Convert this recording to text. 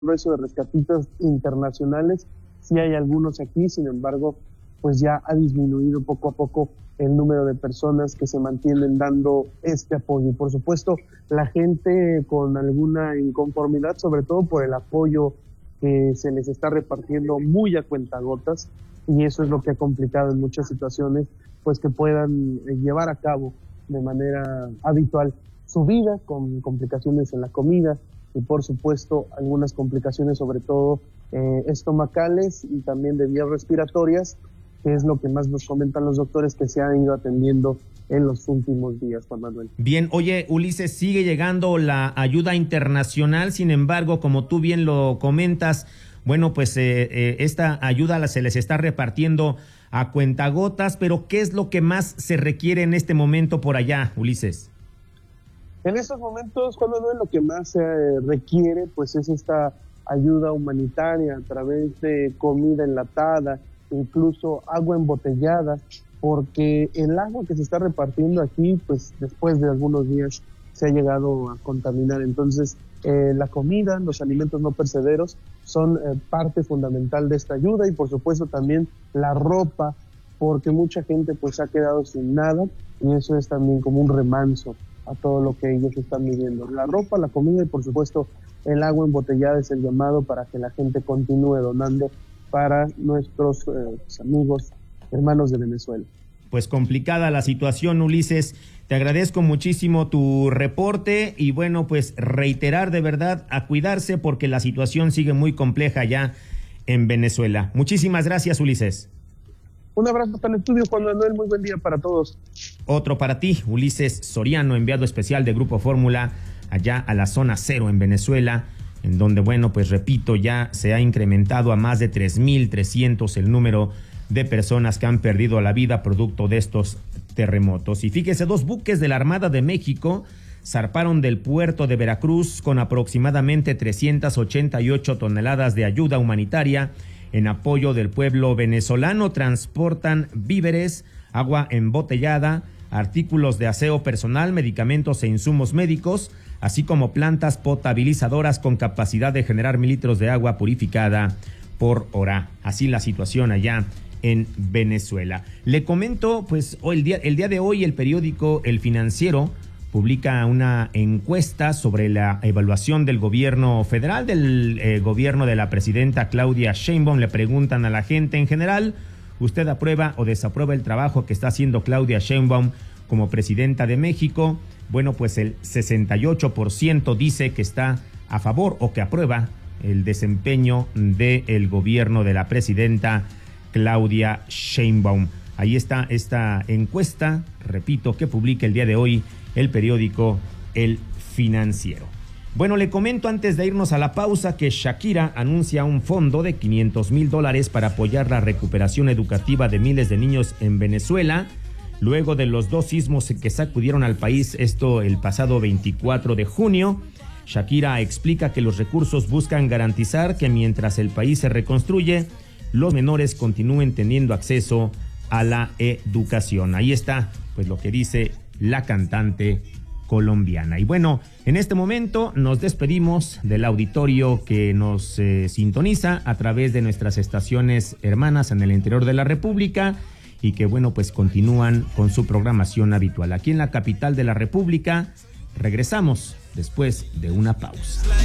grueso de rescatistas internacionales. Sí hay algunos aquí, sin embargo, pues ya ha disminuido poco a poco el número de personas que se mantienen dando este apoyo. Y por supuesto, la gente con alguna inconformidad, sobre todo por el apoyo que se les está repartiendo muy a cuentagotas, y eso es lo que ha complicado en muchas situaciones, pues que puedan llevar a cabo de manera habitual su vida, con complicaciones en la comida y por supuesto algunas complicaciones sobre todo estomacales y también de vías respiratorias, que es lo que más nos comentan los doctores que se han ido atendiendo en los últimos días, Juan Manuel. Bien, oye, Ulises, sigue llegando la ayuda internacional, sin embargo, como tú bien lo comentas, bueno, pues esta ayuda se les está repartiendo a cuentagotas, pero ¿qué es lo que más se requiere en este momento por allá, Ulises? En estos momentos, Juan Manuel, lo que más se requiere, pues es esta ayuda humanitaria a través de comida enlatada, incluso agua embotellada, porque el agua que se está repartiendo aquí, pues después de algunos días se ha llegado a contaminar. Entonces, la comida, los alimentos no perecederos son parte fundamental de esta ayuda, y por supuesto también la ropa, porque mucha gente pues ha quedado sin nada, y eso es también como un remanso a todo lo que ellos están viviendo. La ropa, la comida y por supuesto el agua embotellada es el llamado para que la gente continúe donando para nuestros amigos, hermanos de Venezuela. Pues complicada la situación, Ulises. Te agradezco muchísimo tu reporte y bueno, pues reiterar de verdad a cuidarse porque la situación sigue muy compleja ya en Venezuela. Muchísimas gracias, Ulises. Un abrazo hasta el estudio, Juan Manuel. Muy buen día para todos. Otro para ti, Ulises Soriano, enviado especial de Grupo Fórmula allá a la zona cero en Venezuela, en donde, bueno, pues repito, ya se ha incrementado a más de 3,300 el número de personas que han perdido la vida producto de estos terremotos. Y fíjese, 2 buques de la Armada de México zarparon del puerto de Veracruz con aproximadamente 388 toneladas de ayuda humanitaria en apoyo del pueblo venezolano. Transportan víveres, agua embotellada, artículos de aseo personal, medicamentos e insumos médicos, así como plantas potabilizadoras con capacidad de generar 1,000 litros de agua purificada por hora. Así la situación allá en Venezuela. Le comento, pues el día de hoy el periódico El Financiero publica una encuesta sobre la evaluación del gobierno federal, del gobierno de la presidenta Claudia Sheinbaum. Le preguntan a la gente en general, ¿usted aprueba o desaprueba el trabajo que está haciendo Claudia Sheinbaum como presidenta de México? Bueno, pues el 68% dice que está a favor o que aprueba el desempeño del gobierno de la presidenta Claudia Sheinbaum. Ahí está esta encuesta, repito, que publica el día de hoy el periódico El Financiero. Bueno, le comento antes de irnos a la pausa que Shakira anuncia un fondo de $500,000 para apoyar la recuperación educativa de miles de niños en Venezuela, luego de los 2 sismos que sacudieron al país, esto el pasado 24 de junio. Shakira explica que los recursos buscan garantizar que mientras el país se reconstruye, los menores continúen teniendo acceso a la educación. Ahí está, pues lo que dice la cantante colombiana. Y bueno, en este momento nos despedimos del auditorio que nos sintoniza a través de nuestras estaciones hermanas en el interior de la República y que, bueno, pues continúan con su programación habitual. Aquí en la capital de la República regresamos después de una pausa.